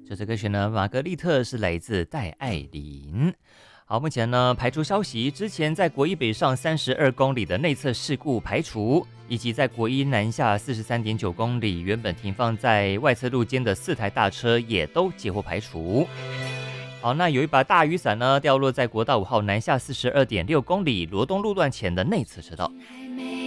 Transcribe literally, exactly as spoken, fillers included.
这首歌曲呢，玛格丽特是来自戴爱玲。好，目前呢排除消息，之前在国一北上三十二公里的内侧事故排除，以及在国一南下四十三点九公里原本停放在外侧路肩的四台大车也都截获排除。好，那有一把大雨伞呢掉落在国道五号南下四十二点六公里罗东路段前的内侧车道。